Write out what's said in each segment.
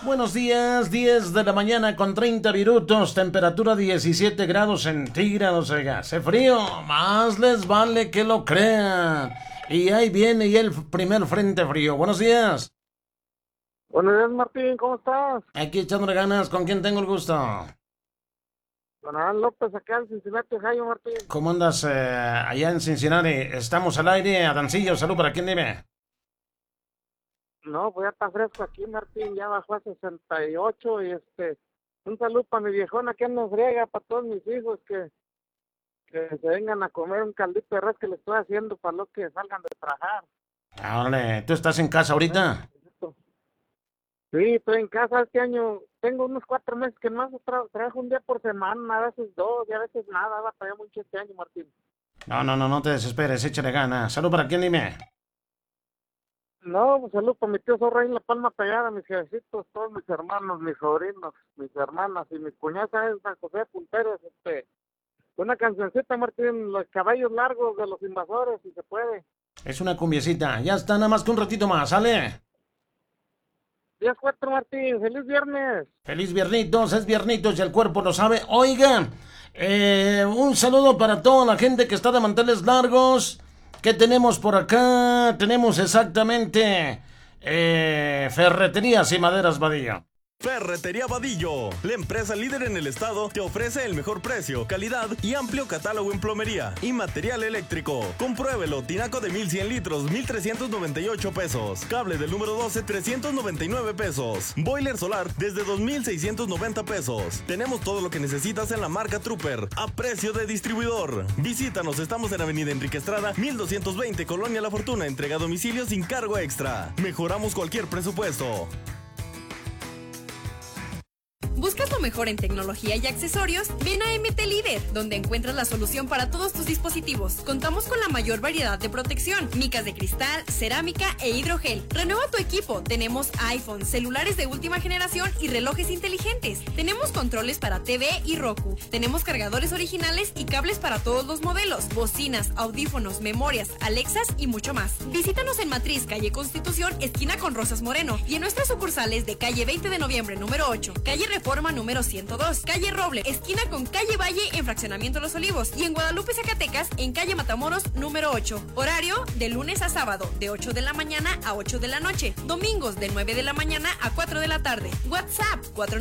Buenos días, 10 de la mañana con 30 minutos, temperatura 17 grados centígrados, oiga, hace frío, más les vale que lo crean. Y ahí viene y el primer frente frío. Buenos días. Buenos días, Martín, ¿cómo estás? Aquí echándole ganas, ¿con quién tengo el gusto? Don Adán López, acá en Cincinnati, Ohio, Martín. ¿Cómo andas allá en Cincinnati? Estamos al aire, Adancillo, salud, ¿para quién dime? No, pues ya está fresco aquí, Martín, ya bajó a 68 y un saludo para mi viejona que nos riega, para todos mis hijos que se vengan a comer un caldito de res que le estoy haciendo para los que salgan de trabajar. Órale, ¿tú estás en casa ahorita? Sí, estoy en casa este año, tengo unos 4 meses que más trabajo un día por semana, a veces 2 y a veces nada, batallé mucho este año, Martín. No te desesperes, échale ganas. Salud, ¿para quién dime? No, pues salud para mi tío Zorro ahí en La Palma Pegada, mis jefecitos, todos mis hermanos, mis sobrinos, mis hermanas y mis cuñadas es San José Punteros, una cancioncita, Martín, los caballos largos de los invasores, si se puede. Es una cumbiecita, ya está, nada más que un ratito más, ¿sale? 10-4, Martín, feliz viernes. Feliz viernitos, es viernitos y el cuerpo lo sabe. Oigan, un saludo para toda la gente que está de manteles largos. ¿Qué tenemos por acá? Tenemos exactamente Ferreterías y Maderas Vadillo. Ferretería Vadillo, la empresa líder en el estado, te ofrece el mejor precio, calidad y amplio catálogo en plomería y material eléctrico. Compruébelo, tinaco de 1100 litros, 1,398 pesos. Cable del número 12, 399 pesos. Boiler solar desde 2,690 pesos. Tenemos todo lo que necesitas en la marca Trooper, a precio de distribuidor. Visítanos, estamos en Avenida Enrique Estrada, 1220, Colonia La Fortuna, entrega a domicilio sin cargo extra. Mejoramos cualquier presupuesto. ¿Buscas lo mejor en tecnología y accesorios? Ven a MT Líder, donde encuentras la solución para todos tus dispositivos. Contamos con la mayor variedad de protección, micas de cristal, cerámica e hidrogel. Renueva tu equipo. Tenemos iPhone, celulares de última generación y relojes inteligentes. Tenemos controles para TV y Roku. Tenemos cargadores originales y cables para todos los modelos, bocinas, audífonos, memorias, Alexas y mucho más. Visítanos en Matriz, calle Constitución, esquina con Rosas Moreno, y en nuestras sucursales de calle 20 de noviembre, número 8, calle Reforma número 102, calle Roble, esquina con calle Valle en Fraccionamiento Los Olivos, y en Guadalupe, Zacatecas, en calle Matamoros número 8. Horario de lunes a sábado, de 8 de la mañana a 8 de la noche. Domingos de 9 de la mañana a 4 de la tarde. WhatsApp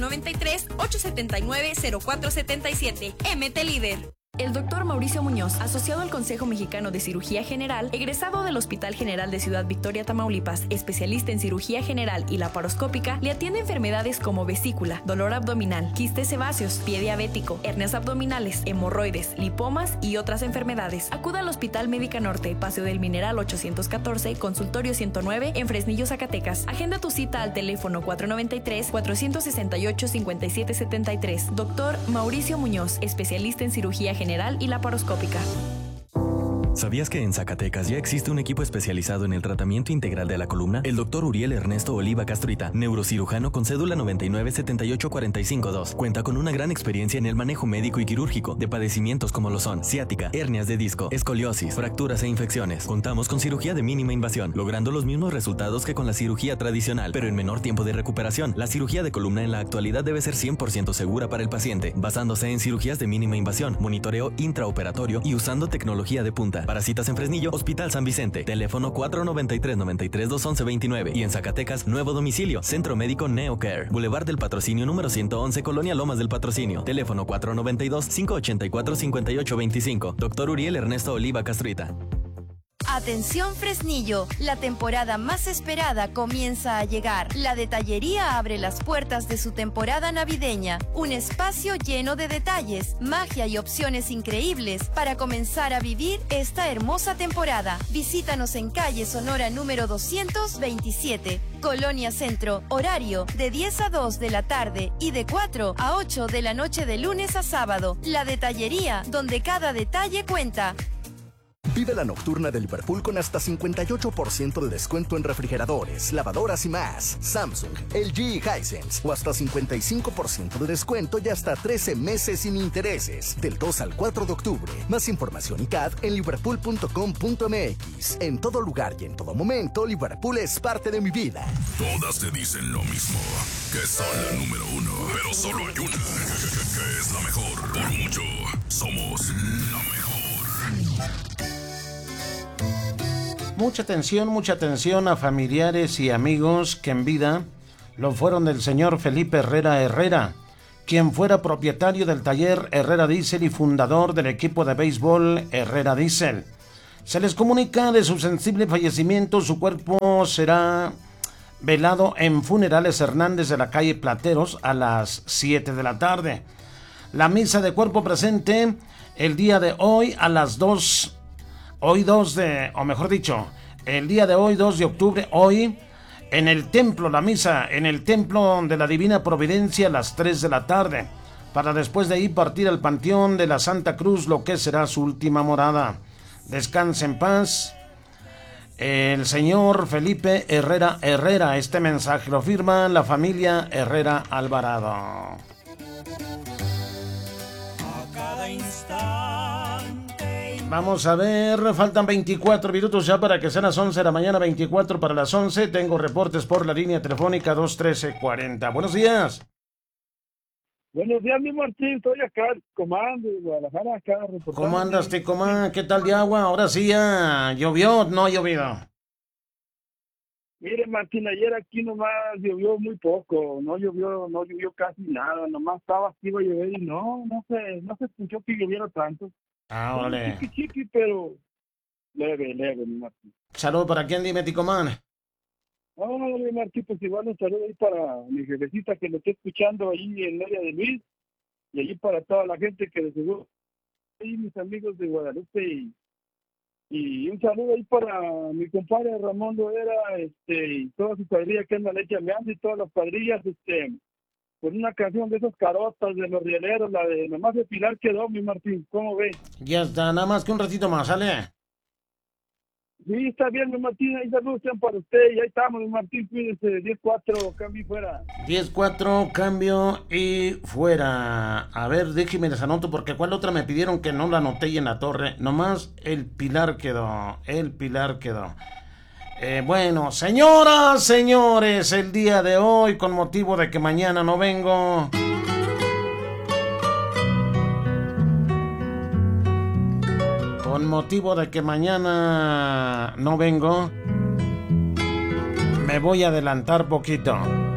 493-879-0477. MT Líder. El doctor Mauricio Muñoz, asociado al Consejo Mexicano de Cirugía General, egresado del Hospital General de Ciudad Victoria, Tamaulipas, especialista en cirugía general y laparoscópica, le atiende enfermedades como vesícula, dolor abdominal, quistes sebáceos, pie diabético, hernias abdominales, hemorroides, lipomas y otras enfermedades. Acuda al Hospital Médica Norte, Paseo del Mineral 814, Consultorio 109, en Fresnillo, Zacatecas. Agenda tu cita al teléfono 493-468-5773. Doctor Mauricio Muñoz, especialista en cirugía general y laparoscópica. ¿Sabías que en Zacatecas ya existe un equipo especializado en el tratamiento integral de la columna? El doctor Uriel Ernesto Oliva Castruita, neurocirujano con cédula 9978452, cuenta con una gran experiencia en el manejo médico y quirúrgico de padecimientos como lo son ciática, hernias de disco, escoliosis, fracturas e infecciones. Contamos con cirugía de mínima invasión, logrando los mismos resultados que con la cirugía tradicional, pero en menor tiempo de recuperación. La cirugía de columna en la actualidad debe ser 100% segura para el paciente, basándose en cirugías de mínima invasión, monitoreo intraoperatorio y usando tecnología de punta. Para citas en Fresnillo, Hospital San Vicente, teléfono 493-93-211-29, y en Zacatecas, nuevo domicilio, Centro Médico NeoCare, Boulevard del Patrocinio número 111, Colonia Lomas del Patrocinio, teléfono 492-584-5825, Dr. Uriel Ernesto Oliva Castruita. Atención Fresnillo, la temporada más esperada comienza a llegar. La Detallería abre las puertas de su temporada navideña, un espacio lleno de detalles, magia y opciones increíbles para comenzar a vivir esta hermosa temporada. Visítanos en calle Sonora número 227, Colonia Centro, horario de 10 a 2 de la tarde y de 4 a 8 de la noche de lunes a sábado. La Detallería, donde cada detalle cuenta. Vive la nocturna de Liverpool con hasta 58% de descuento en refrigeradores, lavadoras y más. Samsung, LG y Hisense. O hasta 55% de descuento y hasta 13 meses sin intereses. Del 2 al 4 de octubre. Más información y CAD en liverpool.com.mx. En todo lugar y en todo momento, Liverpool es parte de mi vida. Todas te dicen lo mismo. Que son la número uno. Pero solo hay una. Que es la mejor. Por mucho. Somos la mejor. Mucha atención a familiares y amigos que en vida lo fueron del señor Felipe Herrera, quien fuera propietario del taller Herrera Diesel y fundador del equipo de béisbol Herrera Diesel. Se les comunica de su sensible fallecimiento. Su cuerpo será velado en Funerales Hernández de la calle Plateros a las 7 de la tarde. La misa de cuerpo presente el día de hoy a las 2, el día de hoy, 2 de octubre, hoy, en el templo, la misa en el templo de la Divina Providencia a las 3 de la tarde, para después de ahí partir al Panteón de la Santa Cruz, lo que será su última morada. Descanse en paz el señor Felipe Herrera. Este mensaje lo firma la familia Herrera Alvarado. Vamos a ver, faltan 24 minutos ya para que sean las 11 de la mañana, 24 para las 11. Tengo reportes por la línea telefónica 213-40. Buenos días. Buenos días, mi Martín. Estoy acá, comando de Guadalajara, acá reportando. ¿Cómo andas, Ticomán? ¿Qué tal de agua? Ahora sí ya llovió, no ha llovido. Mire, Martín, ayer aquí nomás llovió muy poco, no llovió casi nada, nomás estaba activo a llover y no se escuchó que lloviera tanto. Ah, vale. Chiqui, pero leve, mi Martín. Saludos para quién, dime, Ticomán. Mi Martín, pues igual un saludo ahí para mi jefecita que lo está escuchando ahí en María de Luis, y allí para toda la gente que de seguro, ahí mis amigos de Guadalupe, y un saludo ahí para mi compadre Ramón Loera, y toda su cuadrilla que anda leche meando y todas las cuadrillas, con una canción de esas carotas de los rieleros, la de nomás de Pilar quedó, mi Martín, ¿cómo ves? Ya está, nada más que un ratito más, ¿sale? Sí, está bien, mi Martín, ahí saludos para usted, y ahí estamos, mi Martín, cuídense, 10-4, cambio y fuera. 10-4, cambio y fuera. A ver, déjeme les anoto, porque ¿cuál otra me pidieron que no la anoté y en la torre? Nomás el Pilar quedó. Bueno, señoras, señores, el día de hoy, con motivo de que mañana no vengo, me voy a adelantar poquito.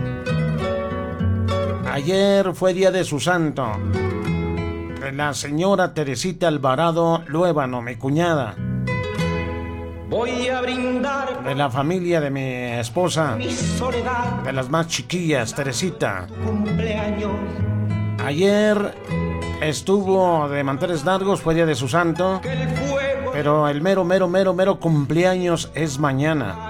Ayer fue día de su santo, de la señora Teresita Alvarado Luébano, mi cuñada. Voy a brindar de la familia de mi esposa, mi soledad, de las más chiquillas, Teresita. Cumpleaños. Ayer estuvo de manteles largos, fue día de su santo, pero el mero cumpleaños es mañana.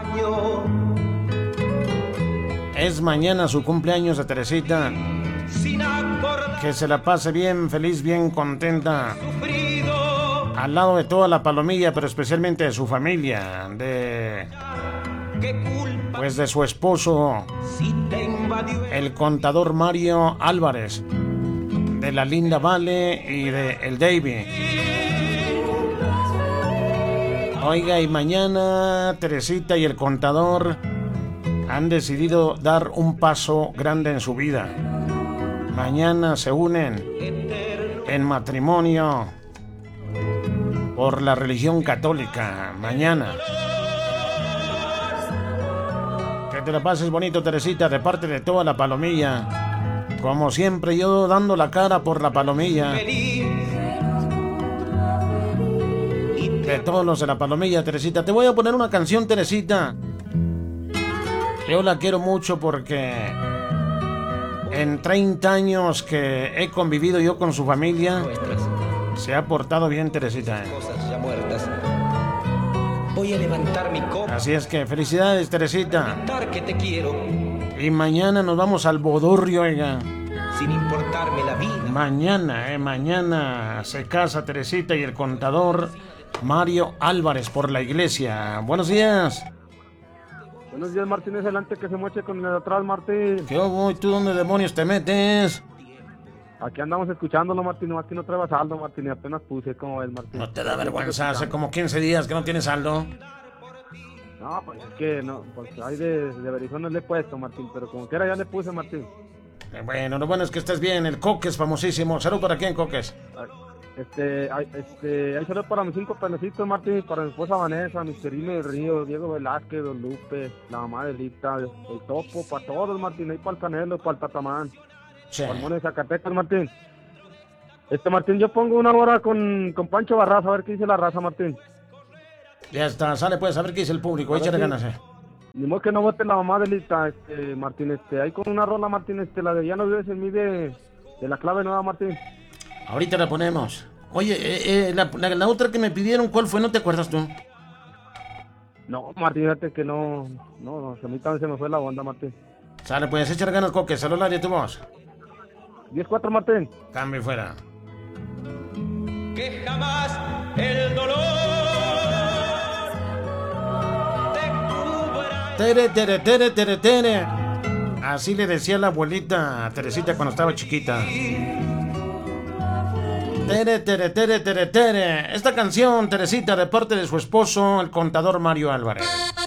Es mañana su cumpleaños de Teresita. Que se la pase bien, feliz, bien contenta. Al lado de toda la palomilla, pero especialmente de su familia, de su esposo, el contador Mario Álvarez, de la Linda Vale y de el Davy. Oiga, y mañana Teresita y el contador han decidido dar un paso grande en su vida. Mañana se unen en matrimonio por la religión católica. Mañana. Que te la pases bonito, Teresita, de parte de toda la palomilla. Como siempre, yo dando la cara por la palomilla. De todos los de la palomilla, Teresita. Te voy a poner una canción, Teresita. Yo la quiero mucho porque en 30 años que he convivido yo con su familia, se ha portado bien, Teresita. Cosas ya muertas. Voy a levantar mi copa. Así es que felicidades, Teresita. Que te quiero. Y mañana nos vamos al bodorrio, oiga. Sin importarme la vida. Mañana se casa Teresita y el contador Mario Álvarez por la iglesia. Buenos días. Buenos días, Martín, es adelante que se moche con el de atrás, Martín. ¿Qué hubo? ¿Y tú dónde demonios te metes? Aquí andamos escuchándolo, Martín, no, aquí no trae saldo, Martín, y apenas puse, ¿cómo ves, Martín? ¿No te da vergüenza? Hace como 15 días que no tienes saldo. No, pues es que no, pues hay de verizones le he puesto, Martín, pero como quiera ya le puse, Martín. Bueno, lo bueno es que estés bien. El Coques, famosísimo. Salud para quién, Coques. Hay salud para mis 5 penecitos, Martín, para mi esposa Vanessa, mi querido del Río, Diego Velázquez, Don Lupe, la mamá de Lita, el Topo, para todos, Martín, ahí para el Canelo, para el Tatamán, para el Mono de Zacatecas, Martín. Martín, yo pongo una hora con Pancho Barraza, a ver qué dice la raza, Martín. Ya está, sale pues, a ver qué dice el público, échale ganas, Ni modo que no vote la mamá de Lita, Martín, ahí con una rola, Martín, la de Ya no vives en mí de La Clave Nueva, Martín. Ahorita la ponemos. Oye, la otra que me pidieron, ¿cuál fue? ¿No te acuerdas tú? No, Martín, fíjate que no, a mí también se me fue la onda, Martín. Sale, pues, echar ganas, Coque, salud al aire, tu voz. 10-4, Martín. Cambio fuera. Que jamás el dolor te cubra. Tere, tere, tere, tere, tere. Así le decía la abuelita a Teresita cuando estaba chiquita. Tere, tere, tere, tere, tere. Esta canción, Teresita, de parte de su esposo, el contador Mario Álvarez.